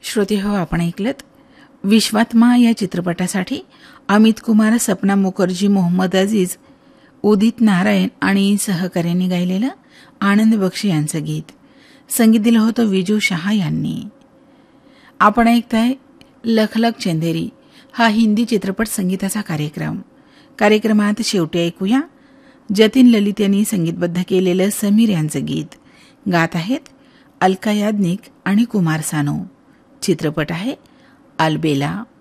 श्रोते हो, आपण ऐकलत विश्वात्मा या चित्रपटासाठी अमित कुमार, सपना मुखर्जी, मोहम्मद अजीज, उदित नारायण आणि सहकार्यांनी गायलेलं आनंद बक्षी यांचं गीत. संगीत दिलं होतं विजू शहा यांनी. आपण ऐकताय लख लख चंदेरी हा हिंदी चित्रपट संगीताचा कार्यक्रम. कार्यक्रमात शेवटी ऐकूया जतीन ललित यांनी संगीतबद्ध केलेलं समीर यांचं गीत. गात आहेत अलका याज्ञिक आणि कुमार सानू. चित्रपट आहे अलबेला.